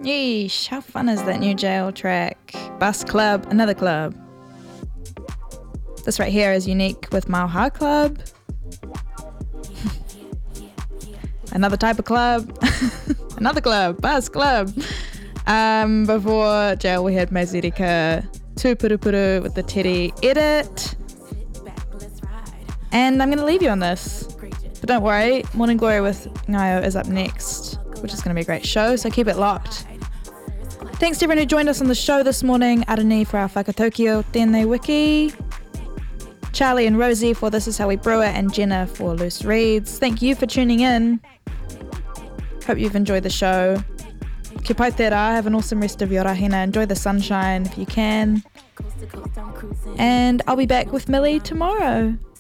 Yeesh, how fun is that new jail track? Bus Club, another club. This right here is unique with Mauha Club. Another type of club. Another club, Bus Club. Before jail we had Mazirika Tupurupuru with the Teddy edit. And I'm going to leave you on this. But don't worry, Morning Glory with Ngaio is up next, which is going to be a great show, so keep it locked. Thanks to everyone who joined us on the show this morning. Arani for our Whakatokio Tēnei Wiki. Charlie and Rosie for This Is How We Brew It, and Jenna for Loose Reads. Thank you for tuning in. Hope you've enjoyed the show. Kia pai te rā, have an awesome rest of your rahina. Enjoy the sunshine if you can. And I'll be back with Millie tomorrow.